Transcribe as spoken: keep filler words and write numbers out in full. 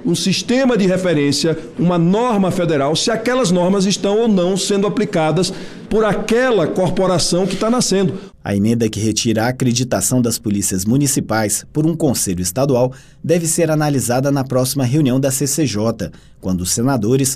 um sistema de referência, uma norma federal, se aquelas normas estão ou não sendo aplicadas por aquela corporação que está nascendo. A emenda que retira a acreditação das polícias municipais por um conselho estadual deve ser analisada na próxima reunião da C C J, quando os senadores